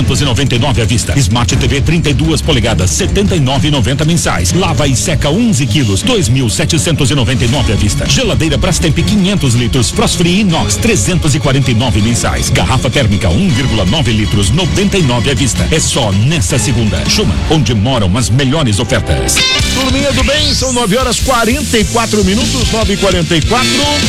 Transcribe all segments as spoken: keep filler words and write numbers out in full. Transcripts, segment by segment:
trezentos e noventa e nove à vista. Smart T V trinta e duas polegadas, setenta e nove e noventa mensais. Lava e seca onze quilos, dois mil setecentos e noventa e nove à vista. Geladeira Brastemp quinhentos litros, Frost Free Inox trezentos e quarenta e nove mensais. Garrafa térmica um vírgula nove litros, noventa e nove à vista. É só nessa segunda. Schumann, onde moram as melhores ofertas. Turminha do bem, são nove horas quarenta e quatro minutos, nove e quarenta e quatro.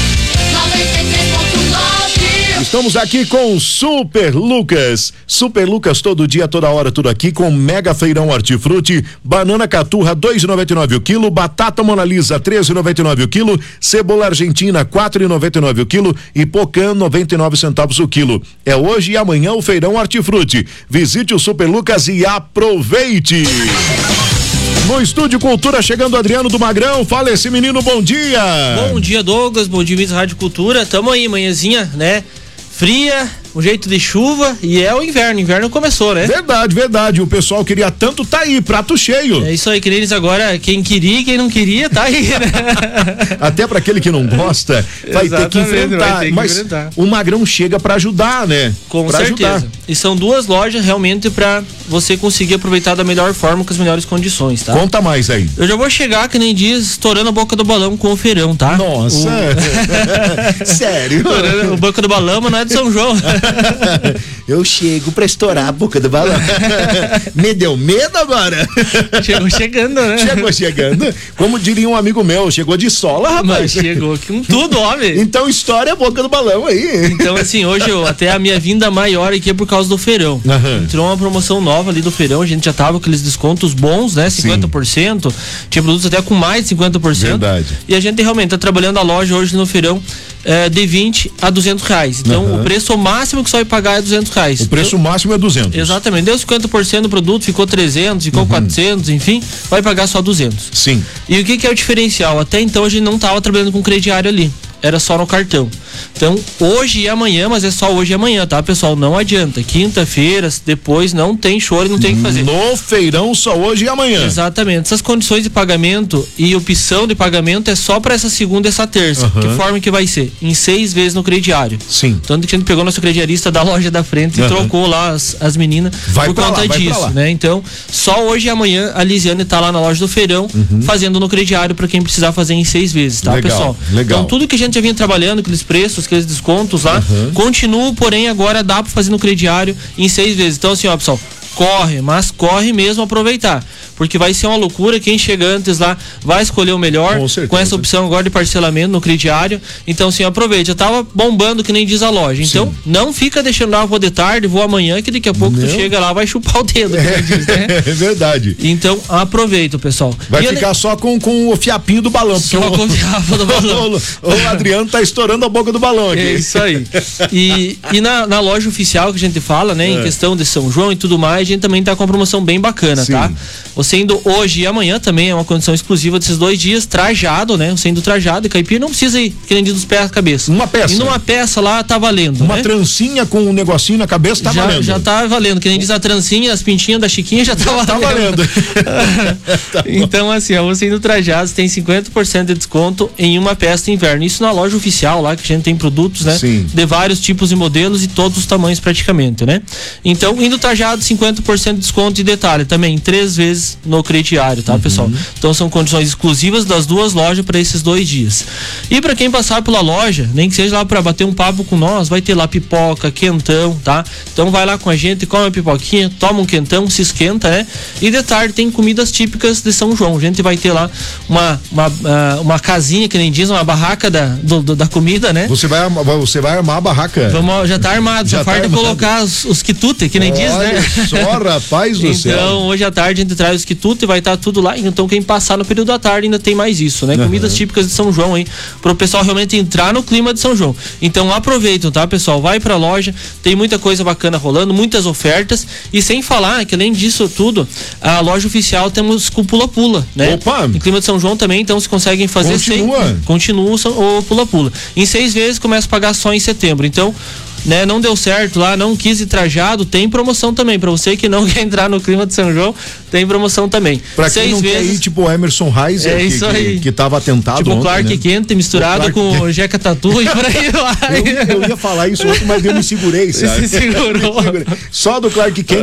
Estamos aqui com Super Lucas. Super Lucas todo dia, toda hora, tudo aqui com Mega Feirão Hortifruti, banana caturra dois e noventa e nove o quilo, batata Mona Lisa três e noventa e nove o quilo, cebola argentina quatro e noventa e nove o quilo e pocã noventa e nove centavos o quilo. É hoje e amanhã o Feirão Hortifruti. Visite o Super Lucas e aproveite. No Estúdio Cultura, chegando Adriano do Magrão. Fala esse menino, bom dia. Bom dia, Douglas, bom dia, Miss Rádio Cultura. Tamo aí, manhãzinha, né? Fria, um jeito de chuva e é o inverno, inverno começou, né? Verdade, verdade, o pessoal queria tanto, tá aí, prato cheio. É isso aí, que eles agora, quem queria e quem não queria, tá aí, né? Até pra aquele que não gosta, vai ter que enfrentar, ter que mas enfrentar. O Magrão chega pra ajudar, né? Com pra certeza. Ajudar. E são duas lojas realmente pra você conseguir aproveitar da melhor forma, com as melhores condições, tá? Conta mais aí. Eu já vou chegar, que nem diz, estourando a boca do balão com o feirão, tá? Nossa! O... Sério? Estourando a boca do balão, mas não é de São João. Eu chego pra estourar a boca do balão. Me deu medo agora. Chegou chegando, né? Chegou chegando. Como diria um amigo meu, chegou de sola, rapaz. Mas chegou com tudo, homem. Então estoura a boca do balão aí. Então, assim, hoje eu, até a minha vinda maior aqui é por causa do feirão. Uhum. Entrou uma promoção nova ali do feirão, a gente já tava com aqueles descontos bons, né? cinquenta por cento. Sim. Tinha produtos até com mais de cinquenta por cento. Verdade. E a gente realmente tá trabalhando a loja hoje no feirão é, de vinte a duzentos reais. Então, uhum. o preço máximo que só vai pagar é duzentos reais. O preço então, máximo é duzentos. Exatamente. Deu cinquenta por cento do produto, ficou trezentos, ficou uhum. quatrocentos, enfim, vai pagar só duzentos. Sim. E o que que é o diferencial? Até então a gente não tava trabalhando com crediário ali. Era só no cartão. Então, hoje e amanhã, mas é só hoje e amanhã, tá, pessoal? Não adianta. Quinta-feira, depois não tem choro e não tem o que fazer. No feirão, só hoje e amanhã. Exatamente. Essas condições de pagamento e opção de pagamento é só para essa segunda e essa terça. Uhum. Que forma que vai ser? Em seis vezes no crediário. Sim. Tanto que a gente pegou nosso crediarista da loja da frente uhum. e trocou lá as, as meninas vai por conta lá, disso, né? Então, só hoje e amanhã a Lisiane tá lá na loja do feirão uhum. fazendo no crediário para quem precisar fazer em seis vezes, tá, legal, pessoal? Legal. Então, tudo que a gente já vinha trabalhando, aqueles preços, aqueles descontos lá, uhum. continuo, porém agora dá para fazer no crediário em seis vezes. Então, assim, ó, pessoal, corre, mas corre mesmo aproveitar, porque vai ser uma loucura. Quem chega antes lá vai escolher o melhor com, com essa opção agora de parcelamento no crediário. Então, assim, aproveite. Já tava bombando, que nem diz a loja. Então, sim. não fica deixando lá, vou de tarde, vou amanhã, que daqui a pouco não. tu chega lá, vai chupar o dedo. É, diz, né? É verdade. Então, aproveita, pessoal. Vai e ficar ali... só com, com o fiapinho do balão. Só com o fiapinho do balão. O, o Adriano tá estourando a boca do balão aqui. É isso aí. E, e na, na loja oficial que a gente fala, né, é. em questão de São João e tudo mais, a gente também tá com uma promoção bem bacana, sim. tá? Você indo hoje e amanhã também é uma condição exclusiva desses dois dias, trajado, né? Você indo trajado e caipira, não precisa ir, que nem diz dos pés à cabeça. Uma peça. E numa peça lá tá valendo. Uma né? trancinha com um negocinho na cabeça tá já, valendo. Já tá valendo, que nem diz a trancinha, as pintinhas da Chiquinha já tá já valendo. Tá valendo. Tá então, assim, ó, você indo trajado, você tem cinquenta por cento de desconto em uma peça de inverno. Isso na loja oficial lá, que a gente tem produtos, né? Sim. De vários tipos e modelos e todos os tamanhos praticamente, né? Então, indo trajado, cinquenta por cento de desconto. De detalhe, também três vezes no crediário, tá, uhum. pessoal? Então são condições exclusivas das duas lojas para esses dois dias. E para quem passar pela loja, nem que seja lá para bater um papo com nós, vai ter lá pipoca, quentão, tá? Então vai lá com a gente, come uma pipoquinha, toma um quentão, se esquenta, né? E de tarde tem comidas típicas de São João. A gente vai ter lá uma uma, uma casinha, que nem diz, uma barraca da, do, do, da comida, né? Você vai, você vai armar a barraca? Vamos, já tá armado, já só tá falta colocar os, os quitutes, que nem Olha diz, né? Só, rapaz do então, céu. Então, hoje à tarde a gente traz os quitutes e vai estar tudo lá. Então, quem passar no período da tarde ainda tem mais isso, né? Uhum. Comidas típicas de São João aí, pro pessoal realmente entrar no clima de São João. Então, aproveitam, tá, pessoal? Vai pra loja, tem muita coisa bacana rolando, muitas ofertas. E sem falar que, além disso tudo, a loja oficial temos com pula-pula, né? Opa! Em clima de São João também, então, se conseguem fazer Continua. sem... Continua o pula-pula. Em seis vezes, começa a pagar só em setembro. Então, né, não deu certo lá, não quis ir trajado, tem promoção também. Pra você que não quer entrar no clima de São João, tem promoção também. Pra quem Seis não vezes, quer ir, tipo o Emerson Reiser, é que, isso aí. Que, que tava atentado tipo ontem, o Clark né? Kent misturado com o Jeca Tatu e por aí vai. Eu, eu ia falar isso ontem, mas eu me segurei, sabe? Você se segurou. Só do Clark Kent